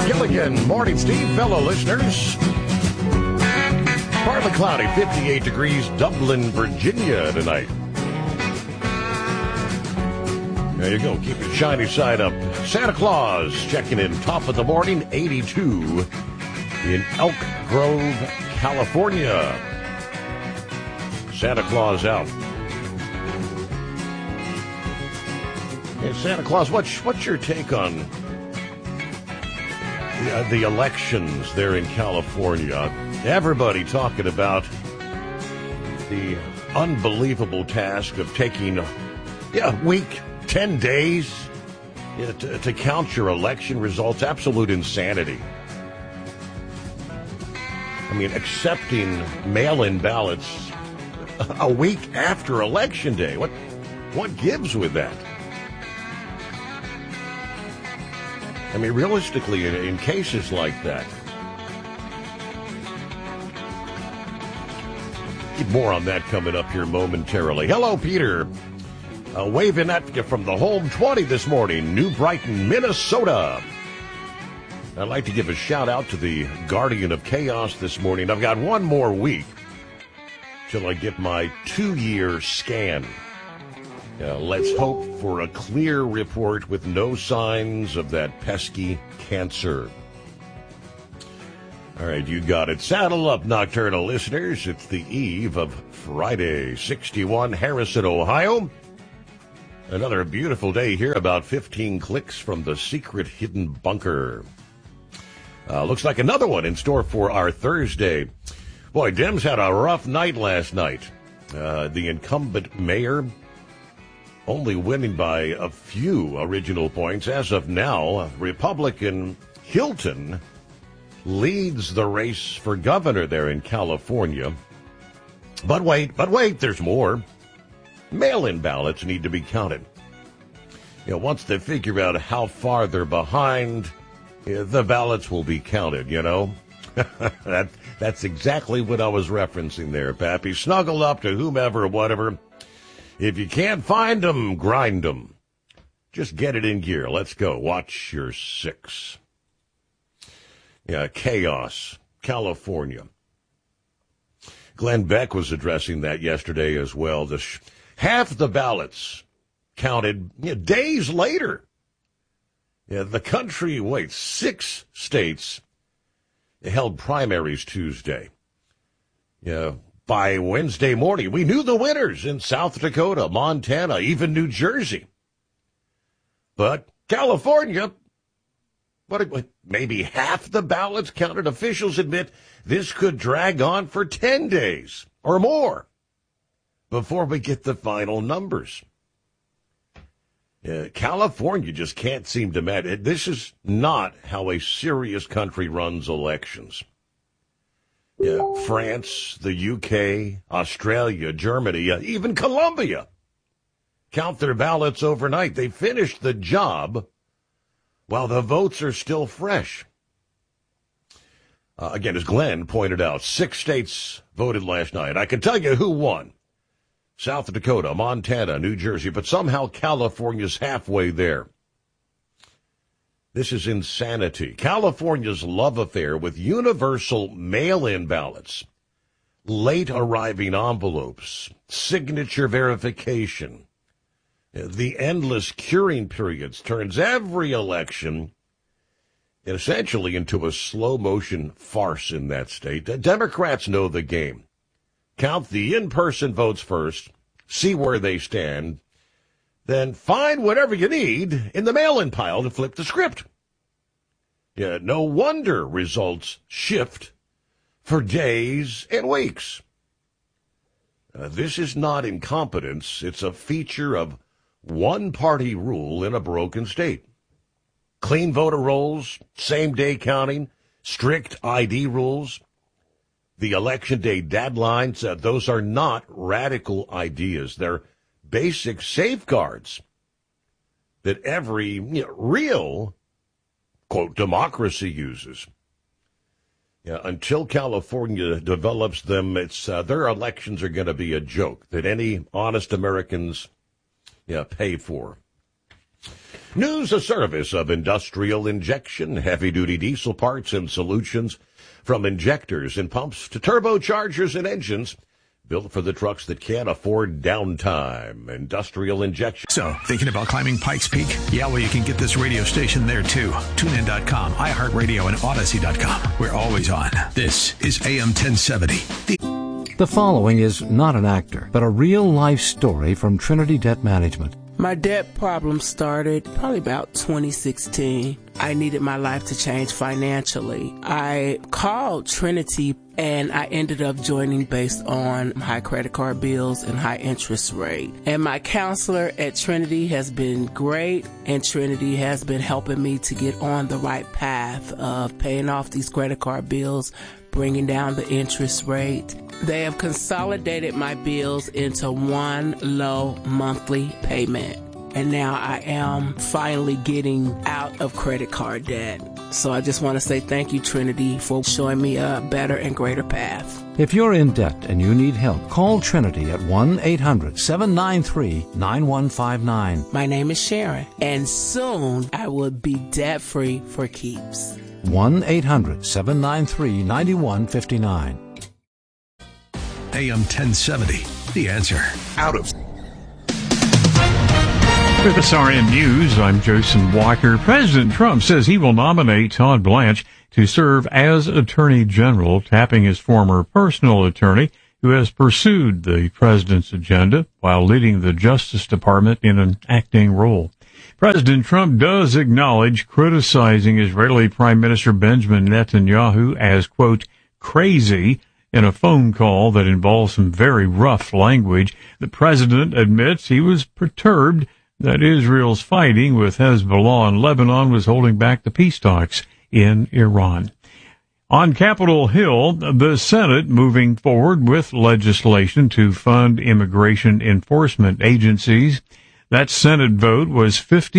Gilligan. Morning, Steve, fellow listeners. Partly cloudy, 58 degrees, Dublin, Virginia tonight. There you go. Keep your shiny side up. Santa Claus checking in top of the morning, 82 in Elk Grove, California. Santa Claus out. Hey, Santa Claus, what's your take on the elections there in California? Everybody talking about the unbelievable task of taking a week, 10 days to count your election results. Absolute insanity. I mean, accepting mail-in ballots a week after Election Day. What gives with that? I mean, realistically, in cases like that, more on that coming up here momentarily. Hello, Peter. Waving at you from the home 20 this morning, New Brighton, Minnesota. I'd like to give a shout out to the Guardian of Chaos this morning. I've got one more week till I get my 2-year scan. Let's hope for a clear report with no signs of that pesky cancer. All right, you got it. Saddle up, nocturnal listeners. It's the eve of Friday, 61, Harrison, Ohio. Another beautiful day here, about 15 clicks from the secret hidden bunker. Looks like another one in store for our Thursday. Boy, Dems had a rough night last night. The incumbent mayor only winning by a few original points. As of now, Republican Hilton leads the race for governor there in California. But wait, there's more. Mail-in ballots need to be counted. Once they figure out how far they're behind, the ballots will be counted, That's exactly what I was referencing there, Pappy. Snuggle up to whomever or whatever. If you can't find them, grind them. Just get it in gear. Let's go. Watch your six. Chaos, California. Glenn Beck was addressing that yesterday as well. Half the ballots counted days later. The country, 6 states held primaries Tuesday. By Wednesday morning, we knew the winners in South Dakota, Montana, even New Jersey. But California, maybe half the ballots counted. Officials admit this could drag on for 10 days or more before we get the final numbers. California just can't seem to match. This is not how a serious country runs elections. France, the UK, Australia, Germany, even Colombia count their ballots overnight. They finish the job while the votes are still fresh. Again, as Glenn pointed out, 6 states voted last night. I can tell you who won. South Dakota, Montana, New Jersey, but somehow California's halfway there. This is insanity. California's love affair with universal mail-in ballots, late arriving envelopes, signature verification, the endless curing periods turns every election essentially into a slow-motion farce in that state. Democrats know the game. Count the in-person votes first, see where they stand, then find whatever you need in the mail-in pile to flip the script. No wonder results shift for days and weeks. This is not incompetence. It's a feature of one-party rule in a broken state. Clean voter rolls, same-day counting, strict ID rules. The election day deadlines, those are not radical ideas. They're basic safeguards that every real, quote, democracy uses. Until California develops them, their elections are going to be a joke that any honest Americans pay for. News, a service of Industrial Injection, heavy-duty diesel parts and solutions, from injectors and pumps to turbochargers and engines, built for the trucks that can't afford downtime. Industrial Injection. So, thinking about climbing Pikes Peak? Yeah, well, you can get this radio station there, too. TuneIn.com, iHeartRadio, and Odyssey.com. We're always on. This is AM 1070. The following is not an actor, but a real-life story from Trinity Debt Management. My debt problem started probably about 2016. I needed my life to change financially. I called Trinity and I ended up joining based on high credit card bills and high interest rate. And my counselor at Trinity has been great, and Trinity has been helping me to get on the right path of paying off these credit card bills, bringing down the interest rate. They have consolidated my bills into one low monthly payment. And now I am finally getting out of credit card debt. So I just want to say thank you, Trinity, for showing me a better and greater path. If you're in debt and you need help, call Trinity at 1-800-793-9159. My name is Sharon, and soon I will be debt-free for keeps. 1-800-793-9159. AM 1070, The Answer. Out of. With SRN News, I'm Jason Walker. President Trump says he will nominate Todd Blanche to serve as Attorney General, tapping his former personal attorney who has pursued the president's agenda while leading the Justice Department in an acting role. President Trump does acknowledge criticizing Israeli Prime Minister Benjamin Netanyahu as, quote, crazy in a phone call that involves some very rough language. The president admits he was perturbed that Israel's fighting with Hezbollah in Lebanon was holding back the peace talks in Iran. On Capitol Hill, the Senate moving forward with legislation to fund immigration enforcement agencies. That Senate vote was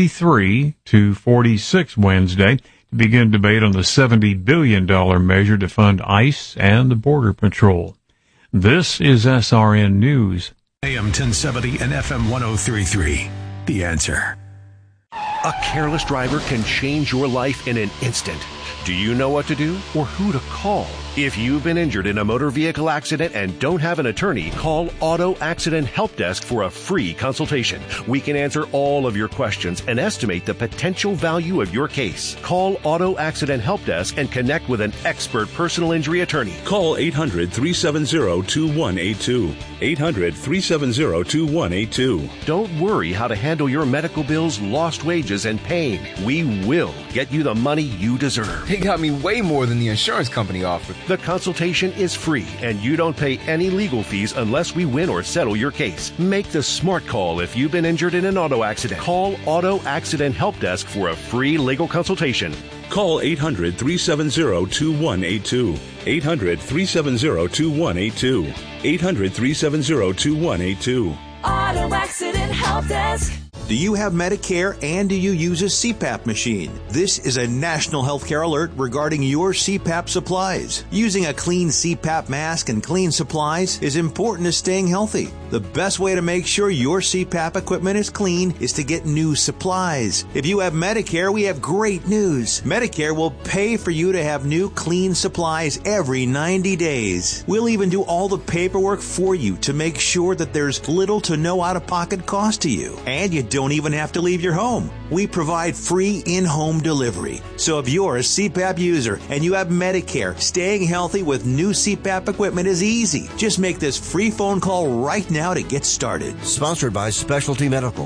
53-46 Wednesday to begin debate on the $70 billion measure to fund ICE and the Border Patrol. This is SRN News. AM 1070 and FM 1033. The Answer. A careless driver can change your life in an instant. Do you know what to do or who to call? If you've been injured in a motor vehicle accident and don't have an attorney, call Auto Accident Help Desk for a free consultation. We can answer all of your questions and estimate the potential value of your case. Call Auto Accident Help Desk and connect with an expert personal injury attorney. Call 800-370-2182. 800-370-2182. Don't worry how to handle your medical bills, lost wages, and pain. We will get you the money you deserve. They got me way more than the insurance company offered. The consultation is free, and you don't pay any legal fees unless we win or settle your case. Make the smart call if you've been injured in an auto accident. Call Auto Accident Help Desk for a free legal consultation. Call 800-370-2182. 800-370-2182. 800-370-2182. Auto Accident Help Desk. Do you have Medicare and do you use a CPAP machine? This is a national healthcare alert regarding your CPAP supplies. Using a clean CPAP mask and clean supplies is important to staying healthy. The best way to make sure your CPAP equipment is clean is to get new supplies. If you have Medicare, we have great news. Medicare will pay for you to have new clean supplies every 90 days. We'll even do all the paperwork for you to make sure that there's little to no out-of-pocket cost to you. And you don't even have to leave your home. We provide free in-home delivery. So if you're a CPAP user and you have Medicare, staying healthy with new CPAP equipment is easy. Just make this free phone call right now to get started. Sponsored by Specialty Medical.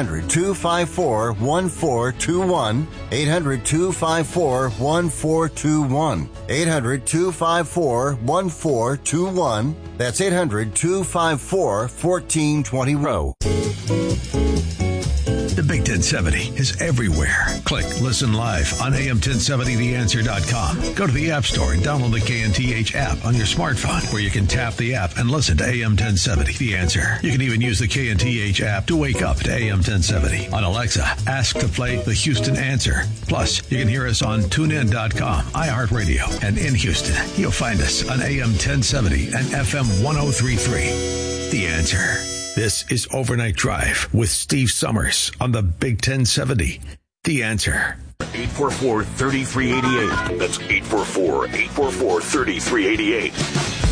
800-254-1421. 800-254-1421. 800-254-1421. That's 800-254-1420. The Big 1070 is everywhere. Click Listen Live on AM1070theanswer.com. Go to the App Store and download the KNTH app on your smartphone, where you can tap the app and listen to AM 1070 The Answer. You can even use the KNTH app to wake up to AM 1070. On Alexa, ask to play the Houston Answer. Plus, you can hear us on TuneIn.com, iHeartRadio, and in Houston, you'll find us on AM 1070 and FM 1033. The Answer. This is Overnight Drive with Steve Summers on the Big 1070. The Answer. 844-3388. That's 844-844-3388.